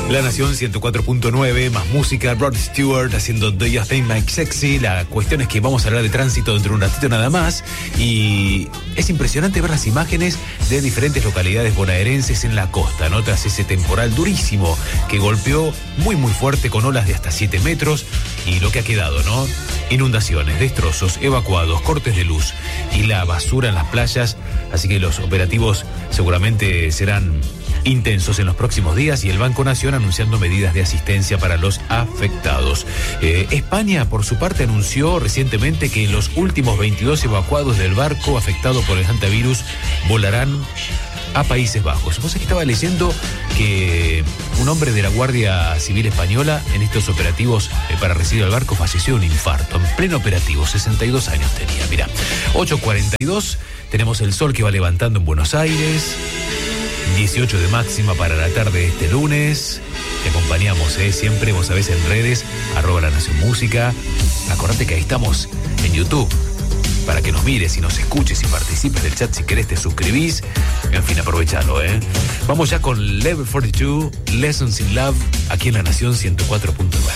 La Nación 104.9, más música, Rod Stewart haciendo Do You Think Like Sexy. La cuestión es que vamos a hablar de tránsito dentro de un ratito nada más. Y es impresionante ver las imágenes de diferentes localidades bonaerenses en la costa, ¿no? Tras ese temporal durísimo que golpeó muy fuerte con olas de hasta 7 metros. Y lo que ha quedado, ¿no? Inundaciones, destrozos, evacuados, cortes de luz y la basura en las playas. Así que los operativos seguramente serán intensos en los próximos días y el Banco Nación anunciando medidas de asistencia para los afectados. España, por su parte, anunció recientemente que los últimos 22 evacuados del barco afectado por el hantavirus volarán a Países Bajos. Vos sabés que estaba leyendo que un hombre de la Guardia Civil Española en estos operativos para recibir al barco falleció de un infarto, en pleno operativo, 62 años tenía. Mirá, 8:42, tenemos el sol que va levantando en Buenos Aires, 18 de máxima para la tarde de este lunes. Te acompañamos, siempre, vos sabés, en redes, @La Nación Música. Acordate que ahí estamos en YouTube, para que nos mires y nos escuches y participes del chat. Si querés te suscribís. En fin, aprovechalo, Vamos ya con Level 42, Lessons in Love, aquí en La Nación 104.9.